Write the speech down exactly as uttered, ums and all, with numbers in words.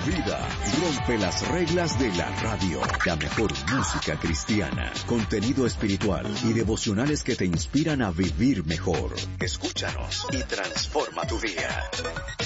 vida. Rompe las reglas de la radio. La mejor música cristiana, contenido espiritual y devocionales que te inspiran a vivir mejor. Escúchanos y transforma tu vida.